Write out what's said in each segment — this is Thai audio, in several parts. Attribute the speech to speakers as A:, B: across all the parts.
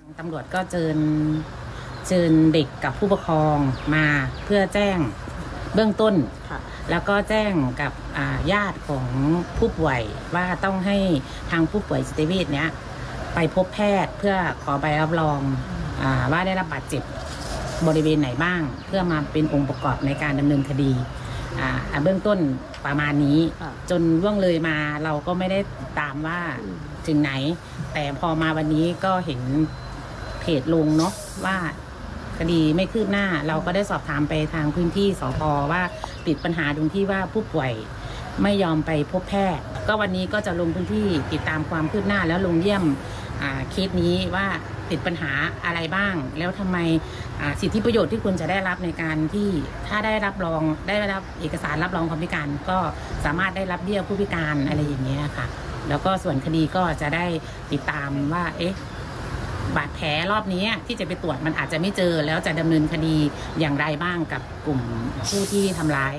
A: ตำรวจก็เชิญเด็กกับผู้ปกครองมาเพื่อแจ้งเบื้องต้นแล้วก็แจ้งกับญาติของผู้ป่วยว่าต้องให้ทางผู้ป่วยจิตเวชเนี้ยไปพบแพทย์เพื่อขอใบรับรองว่าได้รับบาดเจ็บบริเวณไหนบ้างเพื่อมาเป็นองค์ประกอบในการดำเนินคดีเบื้องต้นประมาณนี้จนล่วงเลยมาเราก็ไม่ได้ตามว่าถึงไหนแต่พอมาวันนี้ก็เห็นเพจลงเนาะว่าคดีไม่คืบหน้าเราก็ได้สอบถามไปทางพื้นที่สพว่าติดปัญหาตรงที่ว่าผู้ป่วยไม่ยอมไปพบแพทย์ก็วันนี้ก็จะลงพื้นที่ติดตามความคืบหน้าแล้วลงเยี่ยมเคสนี้ว่าติดปัญหาอะไรบ้างแล้วทำไมสิทธิประโยชน์ที่คุณจะได้รับในการที่ถ้าได้รับเอกสารรับรองความพิการก็สามารถได้รับเบี้ยผู้พิการอะไรอย่างเงี้ยค่ะแล้วก็ส่วนคดีก็จะได้ติดตามว่าบาดแผลรอบนี้ที่จะไปตรวจมันอาจจะไม่เจอแล้วจะดำเนินคดีอย่างไรบ้างกับกลุ่มผู้ที่ทำร้าย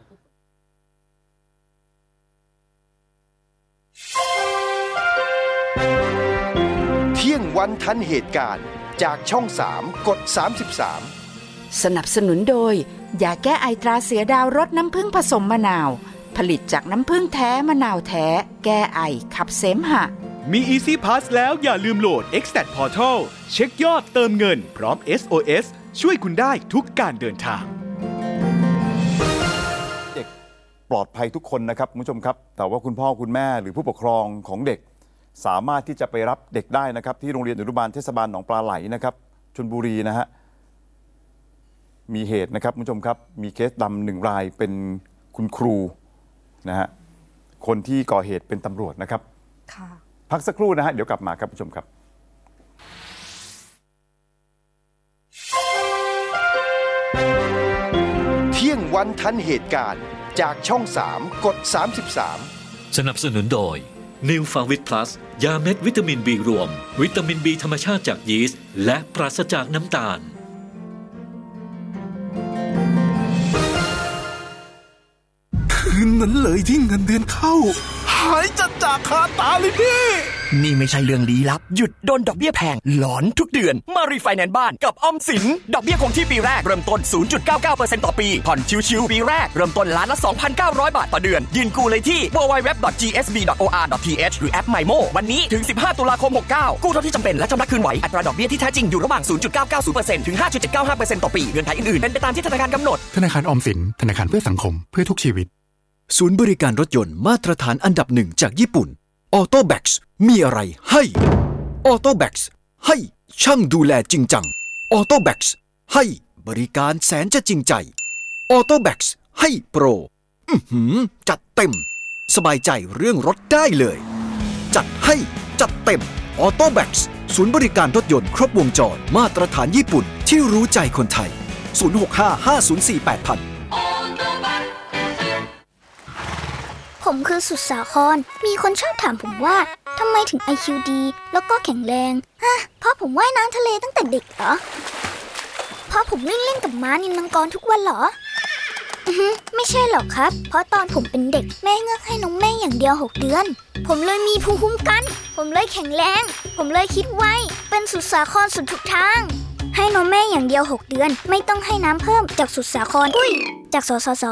B: เที่ยงวันทันเหตุการณ์จากช่อง3กด33
C: สนับสนุนโดยยาแก้ไอตราเสือดาวรสน้ำผึ้งผสมมะนาวผลิตจากน้ำผึ้งแท้มะนาวแท้แก้ไอขับเสมหะ
D: มี Easy Pass แล้วอย่าลืมโหลด Extat Portal เช็คยอดเติมเงินพร้อม SOS ช่วยคุณได้ทุกการเดินทาง
E: เด็กปลอดภัยทุกคนนะครับคุณผู้ชมครับแต่ว่าคุณพ่อคุณแม่หรือผู้ปกครองของเด็กสามารถที่จะไปรับเด็กได้นะครับที่โรงเรียนอนุบาลเทศบาลหนองปลาไหลนะครับชลบุรีนะฮะมีเหตุนะครับคุณผู้ชมครับมีเคสดำ1รายเป็นคุณครูนะฮะคนที่ก่อเหตุเป็นตำรวจนะครับค่ะพักสักครู่นะฮะเดี๋ยวกลับมาครับผู้ชมครับ
B: เที่ยงวันทันเหตุการณ์จากช่อง3กด33
F: สนับสนุนโดย New Favit Plus ยาเม็ดวิตามิน B รวมวิตามิน B ธรรมชาติจากยีสต์และปราศจากน้ำตาล
G: คืนนั้นเลยที่เงินเดือนเข้าหายจากคาตาเลยพี่นี่ไม่ใช่เรื่องลี้ลับหยุดโดนดอกเบี้ยแพงหลอนทุกเดือนมารีไฟแนนซ์บ้านกับออมสินดอกเบี้ยคงที่ปีแรกเริ่มต้น 0.99% ต่อปีผ่อนชิวๆปีแรกเริ่มต้นล้านละ 2,900 บาทต่อเดือนยื่นกู้เลยที่ www.gsb.or.th หรือแอป MyMo วันนี้ถึง15ตุลาคม69กู้เท่าที่จำเป็นและชำระคืนไหวอัตราดอกเบี้ยที่แท้จริงอยู่ระหว่าง 0.990% ถึง 5.795% ต่อปีเงื่อนไขอื่นๆเป็นไปตามที่ธนาคารกำหนดธนาคารออมสินธนาคารเพื่อสังคมเพื่อทุกชีวิต
H: ศูนย์บริการรถยนต์มาตรฐานอันดับ1จากญี่ปุ่น Autobax มีอะไรให้ Autobax ให้ช่างดูแลจริงจัง Autobax ให้บริการแสนจะจริงใจ Autobax ให้โปรจัดเต็มสบายใจเรื่องรถได้เลยจัดให้จัดเต็ม Autobax ศูนย์บริการรถยนต์ครบวงจรมาตรฐานญี่ปุ่นที่รู้ใจคนไทย 065-504-8000
I: ผมคือสุดสาครมีคนชอบถามผมว่าทำไมถึง IQ ดีแล้วก็แข็งแรงเพราะผมว่ายน้ำทะเลตั้งแต่เด็กเหรอเพราะผมวิ่งเล่นกับม้านิลมังกรทุกวันเหรอไม่ใช่หรอกครับเพราะตอนผมเป็นเด็กแม่เงือกให้นมแม่อย่างเดียว6เดือนผมเลยมีภูมิคุ้มกันผมเลยแข็งแรงผมเลยคิดไวเป็นสุดสาครสุดทุกทางให้นมแม่อย่างเดียว6เดือนไม่ต้องให้น้ำเพิ่มจากสุดสาครจากสสส.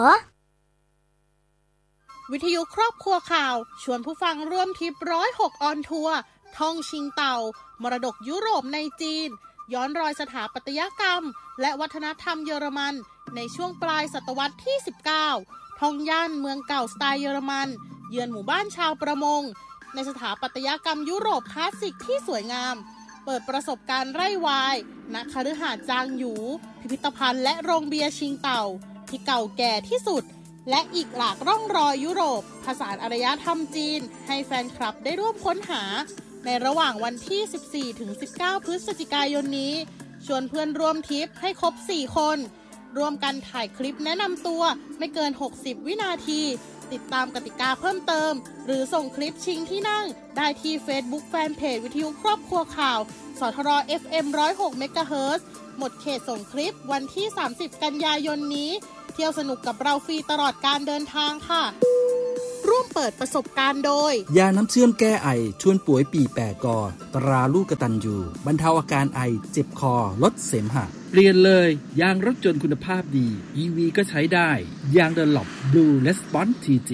J: วิทยุครอบครัวข่าวชวนผู้ฟังร่วมทริป106ออนทัวร์ท่องชิงเต่ามรดกยุโรปในจีนย้อนรอยสถาปัตยกรรมและวัฒนธรรมเยอรมันในช่วงปลายศตวรรษที่19ท่องย่านเมืองเก่าสไตล์เยอรมันเยือนหมู่บ้านชาวประมงในสถาปัตยกรรมยุโรปคลาสสิกที่สวยงามเปิดประสบการณ์ไร่วายณคฤหาสน์จางหยูพิพิธภัณฑ์และโรงเบียร์ชิงเต่าที่เก่าแก่ที่สุดและอีกหลากร่องรอยยุโรปผสานอารยธรรมจีนให้แฟนคลับได้ร่วมค้นหาในระหว่างวันที่ 14-19 พฤศจิกายนนี้ชวนเพื่อนร่วมทริปให้ครบ 4 คนร่วมกันถ่ายคลิปแนะนำตัวไม่เกิน 60 วินาทีติดตามกติกาเพิ่มเติมหรือส่งคลิปชิงที่นั่งได้ที่ Facebook Fanpage วิทยุครอบครัวข่าวสทร FM 106 เมกะเฮิรตซ์หมดเขตส่งคลิปวันที่ 30 กันยายนนี้เที่ยวสนุกกับเราฟรีตลอดการเดินทางค่ะร่วมเปิดประสบการณ์โดย
K: ยาน้ำเชื่อมแก้ไอชวนป่วยปีแปดกอตราลูกกตัญญูบรรเทาอาการไอเจ็บคอลดเสมหะเปลี่ยนเลยยางรถยนต์คุณภาพดี EV ก็ใช้ได้ยาง Dunlop Blue Response TG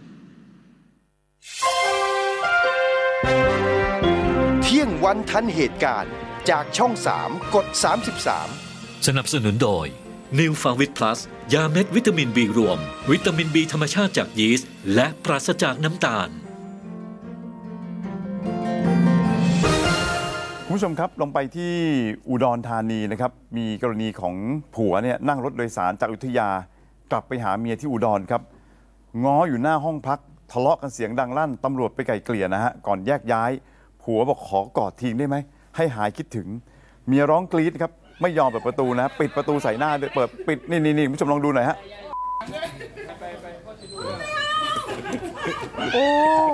B: เที่ยงวันทันเหตุการณ์จากช่อง 3 กด 33
F: สนับสนุนโดย New Farvit Plus ยาเม็ดวิตามิน B รวมวิตามิน B ธรรมชาติจากยีสต์และปราศจากน้ำตาล
E: คุณผู้ชมครับลงไปที่อุดรธานีนะครับมีกรณีของผัวเนี่ยนั่งรถโดยสารจากอยุธยากลับไปหาเมียที่อุดรครับง้ออยู่หน้าห้องพักทะเลาะกันเสียงดังลั่นตำรวจไปไกลเกลี่ยนะฮะก่อนแยกย้ายผัวบอกขอกอดทิ้งได้ไหมให้หายคิดถึงเมียร้องกรี๊ดครับไม่ยอมเปิดประตูนะปิดประตูใส่หน้าด้วยเปิดปิดนี่คุณผู้ชมลองดูหน่อยฮะโอ้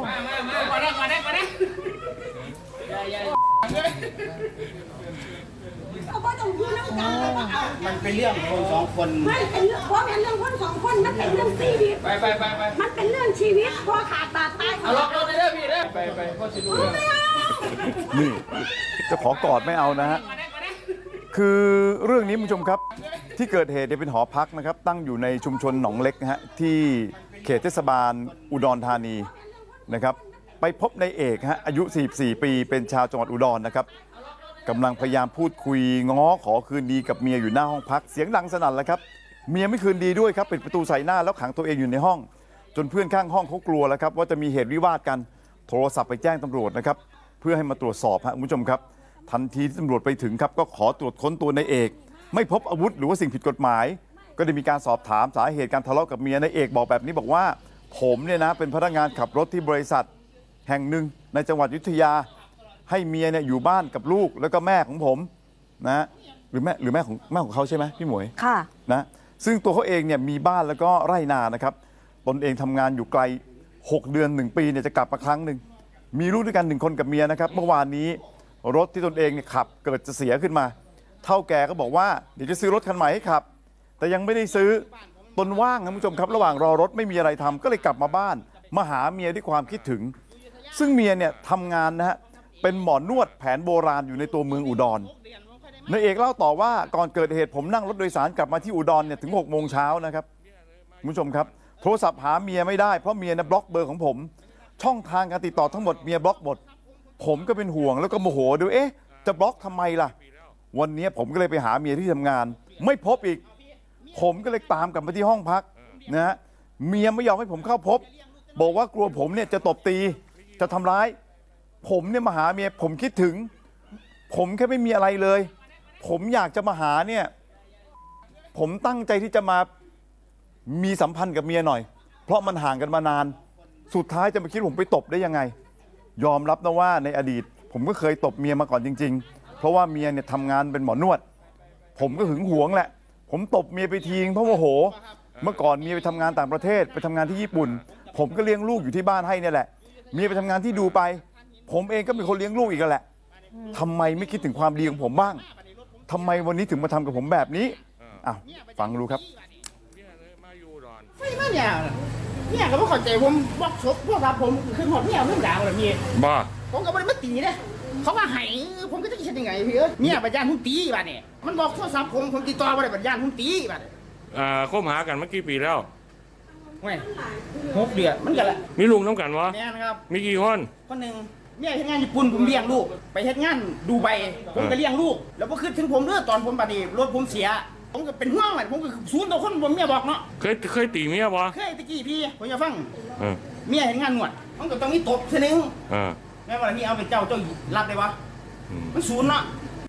L: มันเป็นเรื่องคนสองคนไม่เป็นเรื่องเพราะเป็นเรื่องคนสองคนมันเป็นเรื่องชีวิตไปมันเป็นเรื่องชีวิตพอขาดบาดตายเอาล็อกรถไปเด้อพี่เด้อไปพ่อจะดู
E: นี่จะขอกอดไม่เอานะฮะคือเรื่องนี้คุณผู้ชมครับที่เกิดเหตุเนี่ยเป็นหอพักนะครับตั้งอยู่ในชุมชนหนองเล็กนะฮะที่เขตเทศบาลอุดรธานีนะครับไปพบนายเอกฮะอายุ44ปีเป็นชาวจังหวัดอุดรนะครับกำลังพยายามพูดคุยง้อขอคืนดีกับเมียอยู่หน้าห้องพักเสียงดังสนั่นแล้วครับเมียไม่คืนดีด้วยครับปิดประตูใส่หน้าแล้วขังตัวเองอยู่ในห้องจนเพื่อนข้างห้องเขากลัวแล้วครับว่าจะมีเหตุวิวาทกันโทรศัพท์ไปแจ้งตำรวจนะครับเพื่อให้มาตรวจสอบฮะคุณผู้ชมครับทันทีที่ตำรวจไปถึงครับก็ขอตรวจค้นตัวนายเอกไม่พบอาวุธหรือว่าสิ่งผิดกฎหมายก็ได้มีการสอบถามสาเหตุการทะเลาะกับเมียนายเอกบอกแบบนี้บอกว่าผมเนี่ยนะเป็นพนักงานขับรถที่บริษัทแห่งหนึ่งในจังหวัดอยุธยาให้เมียเนี่ยอยู่บ้านกับลูกแล้วก็แม่ของผมนะหรือแม่ของเขาใช่ไหมพี่หมวย
M: ค่ะ
E: นะซึ่งตัวเขาเองเนี่ยมีบ้านแล้วก็ไร่นานะครับตนเองทำงานอยู่ไกล6 เดือน1 ปีเนี่ยจะกลับมาครั้งหนึ่งมีลูกด้วยกัน1 คนกับเมียนะครับเมื่อวานนี้รถที่ตนเองเนี่ยขับเกิดจะเสียขึ้นมาเท่าแก่ก็บอกว่าเดี๋ยวจะซื้อรถคันใหม่ให้ขับแต่ยังไม่ได้ซื้อตนว่างนะคุณผู้ชมครับระหว่างรอรถไม่มีอะไรทำก็เลยกลับมาบ้านมาหาเมียด้วยความคิดถึงซึ่งเมียเนี่ยทำงานนะฮะเป็นหมอนวดแผนโบราณอยู่ในตัวเมืองอุดรนายเอกเล่าต่อว่าก่อนเกิดเหตุผมนั่งรถโดยสารกลับมาที่อุดรเนี่ยถึง6 โมงเช้านะครับคุณผู้ชมครับโทรศัพท์หาเมียไม่ได้เพราะเมียนะบล็อกเบอร์ของผมช่องทางการติดต่อทั้งหมดเมียบล็อกหมดผมก็เป็นห่วงแล้วก็โมโหดูจะบล็อกทำไมล่ะวันนี้ผมก็เลยไปหาเมียที่ทำงานไม่พบอีกผมก็เลยตามกลับมาที่ห้องพักนะฮะเมียไม่ยอมให้ผมเข้าพบบอกว่ากลัวผมเนี่ยจะตบตีจะทำร้ายผมเนี่ยมาหาเมียผมคิดถึงผมแค่ไม่มีอะไรเลยผมอยากจะมาหาเนี่ยผมตั้งใจที่จะมามีสัมพันธ์กับเมียหน่อยเพราะมันห่างกันมานานสุดท้ายจะมาคิดผมไปตบได้ยังไงยอมรับนะว่าในอดีตผมก็เคยตบเมียมาก่อนจริงๆเพราะว่าเมียเนี่ยทำงานเป็นหมอนวดผมก็หึงหวงแหละผมตบเมียไปทีเพราะโมโหเมื่อก่อนเมียไปทำงานต่างประเทศไปทำงานที่ญี่ปุ่นผมก็เลี้ยงลูกอยู่ที่บ้านให้เนี่ยแหละเมียไปทำงานที่ดูไปผมเองก็เป็นคนเลี้ยงลูกอีกแหละทำไมไม่คิดถึงความดีของผมบ้างทำไมวันนี้ถึงมาทำกับผมแบบนี้อ้าวฟังดูครับ
L: ไม่เนี่ยก็ไม่เข้าใจผมบอกศพพวกเราผมคือหอดเนี่ยเรื่องราวอะไรมี
E: บ้า
L: ผมก็ไม่ได้มาตีนะเขามาให้ผมก็จะคิดยังไงพี่เนี่ยบัญญัติผมตีบ้านเนี่ยมันบอกโทรศัพท์ผมติดต่อมาได้บัญญัติผมตีบ้าน
N: คบหากันเมื่อกี่ปีแล้ว
L: ไม่6 เดือนมันกันละ
N: มีลูกน้ำกันวะ
L: แม่นะครับ
N: มีกี่คน
L: หนึ่งเนี่ยเฮ็ดงานญี่ปุ่นผมเลี้ยงลูกไปเฮ็ดงานดูไบผมก็เลี้ยงลูกแล้วก็คือถึงผมเด้อตอนผมบัดนี้รถผมเสียผมก็เป็นห่วงผมก็ศูนย์ต่อคนผมเมียบอกเนาะ
N: เคยตีเมียบ่
L: เคยตะกี้พี่ผมจะฟังเมียเฮ็ดงานนวดมันก็ต้องมีตบทีนึงแม่ว่านี่เอาเป็นเจ้ารับได้วะมันศูนย์เนาะ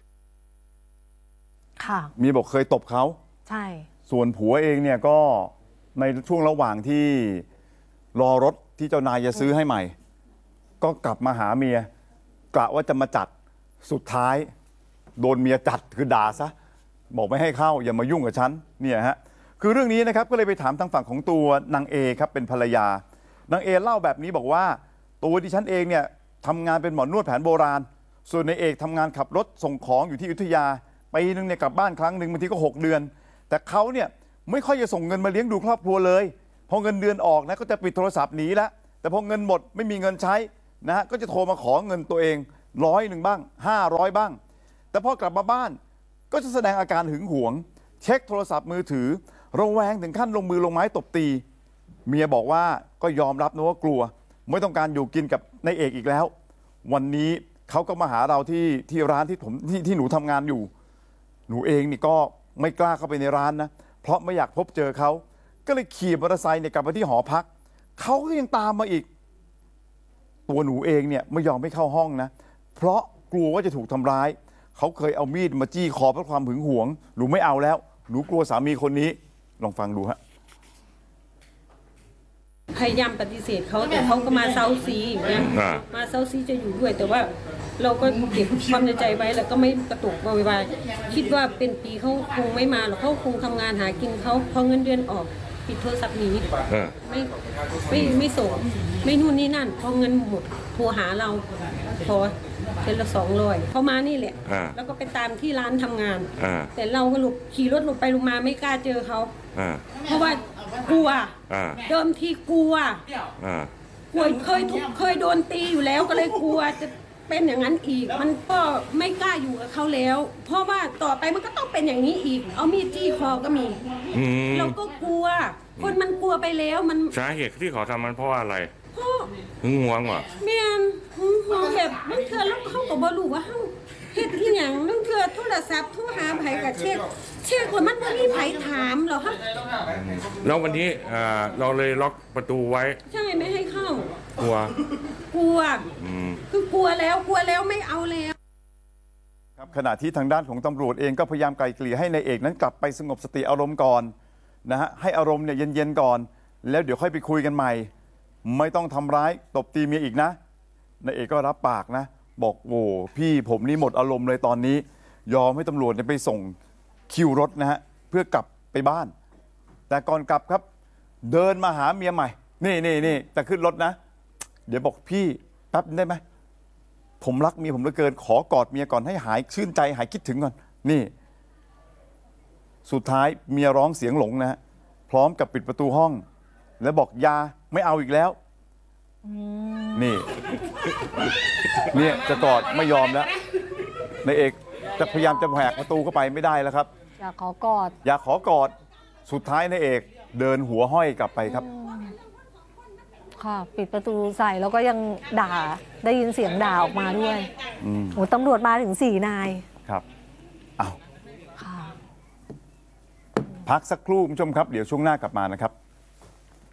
M: ค่ะ
E: มีบอกเคยตบเขา
M: ใช่
E: ส่วนผัวเองเนี่ยก็ในช่วงระหว่างที่รอรถที่เจ้านายจะซื้อให้ใหม่ก็กลับมาหาเมียกะว่าจะมาจัดสุดท้ายโดนเมียจัดคือด่าซะบอกไม่ให้เข้าอย่ามายุ่งกับฉันเนี่ยฮะคือเรื่องนี้นะครับก็เลยไปถามทางฝั่งของตัวนางเอครับเป็นภรรยานางเอเล่าแบบนี้บอกว่าตัวดิฉันเองเนี่ยทำงานเป็นหมอนวดแผนโบราณส่วนนายเอกทำงานขับรถส่งของอยู่ที่อยุธยาปีนึงเนี่ยกลับบ้านครั้งหนึ่งบางทีก็6 เดือนแต่เขาเนี่ยไม่ค่อยจะส่งเงินมาเลี้ยงดูครอบครัวเลยพอเงินเดือนออกนะก็จะปิดโทรศัพท์หนีแล้วแต่พอเงินหมดไม่มีเงินใช้นะฮะก็จะโทรมาขอเงินตัวเอง100บ้าง500บ้างแต่พอกลับมาบ้านก็จะแสดงอาการหึงหวงเช็คโทรศัพท์มือถือระแวงถึงขั้นลงมือลงไม้ตบตีเมียบอกว่าก็ยอมรับนะว่ากลัวไม่ต้องการอยู่กินกับนายเอกอีกแล้ววันนี้เขาก็มาหาเราที่ร้านที่หนูทำงานอยู่หนูเองนี่ก็ไม่กล้าเข้าไปในร้านนะเพราะไม่อยากพบเจอเขาก็เลยขี่มอเตอร์ไซค์เนี่ยกลับไปที่หอพักเขาก็ยังตามมาอีกตัวหนูเองเนี่ยไม่ยอมไม่เข้าห้องนะเพราะกลัวว่าจะถูกทำร้ายเขาเคยเอามีดมาจี้คอเพราะความหึงหวงหนูไม่เอาแล้วหนูกลัวสามีคนนี้ลองฟังดูฮะ
M: พยายามปฏิเสธเขาแต่เขาก็มาเซาซีอย่างเงี้ยมาเซาซีจะอยู่ด้วยแต่ว่าเราก็เก็บความในใจไว้แล้วก็ไม่กระตุกวายคิดว่าเป็นปีเขาคงไม่มาหรอกเขาคงทำงานหากินเขาพอเงินเดือนออกปิดโทรศัพท์หนีไม่ส่งไม่นู่นนี่นั่นพอเงินหมดโทรหาเราพอเดือนละ200เขามานี่แหละแล้วก็ไปตามที่ร้านทำงานแต่เราก็ขี่รถหลบไปลงมาไม่กล้าเจอเขาเพราะว่ากลัวเดิมทีกลัวเคยโดนตีอยู่แล้วก็เลยกลัวจะเป็นอย่างนั้นอีกมันก็ไม่กล้าอยู่กับเขาแล้วเพราะว่าต่อไปมันก็ต้องเป็นอย่างนี้อีกเอามีดจี้คอก็มีเราก็กลัวคนมันกลัวไปแล้วมัน
N: สาเหตุที่เขาทำมันเพราะอะไรหึงหวงว่ะ
M: แม่นหึงหวงแบบบางเทื่อแล้วเขาก็บ่รู้ว่าเฮาเฮ็ดอีหยังบางเทื่อโทรศัพท์โทรหาไผก็เช็คว่ามันบ่มีไผถามหรอกฮะ
N: แล้ววันนี้เราเลยล็อกประตูไว้
M: ใช่ไม่ให้เข้าก
N: ลัว
M: คือกลัวแล้วไม่เอาแล้ว
E: ครับขณะที่ทางด้านของตำรวจเองก็พยายามไกล่เกลี่ยให้นายเอกนั้นกลับไปสงบสติอารมณ์ก่อนนะฮะให้อารมณ์เนี่ยเย็นๆก่อนแล้วเดี๋ยวค่อยไปคุยกันใหม่ไม่ต้องทำร้ายตบตีเมียอีกนะนายเอกก็รับปากนะบอกโอ้พี่ผมนี่หมดอารมณ์เลยตอนนี้ยอมให้ตำรวจไปส่งคิวรถนะฮะเพื่อกลับไปบ้านแต่ก่อนกลับครับเดินมาหาเมียใหม่นี่จะขึ้นรถนะเดี๋ยวบอกพี่แป๊บได้ไหมผมรักเมียผมเหลือเกินขอกอดเมียก่อนให้หายชื่นใจหายคิดถึงก่อนนี่สุดท้ายเมียร้องเสียงหลงนะฮะพร้อมกับปิดประตูห้องแล้วบอกยาไม่เอาอีกแล้วนี่จะกอดไม่ยอมแล้วนายเอกจะพยายามจะแหกประตูเข้าไปไม่ได้แล้วครับ
O: อยากขอก
E: อดสุดท้ายนายเอกเดินหัวห้อยกลับไปครับ
O: ค่ะปิดประตูใส่แล้วก็ยังด่าได้ยินเสียงด่าออกมาด้วยโอ้ตำรวจมาถึง4 นาย
E: ครับอ้าวพักสักครู่คุณผู้ชมครับเดี๋ยวช่วงหน้ากลับมานะครับ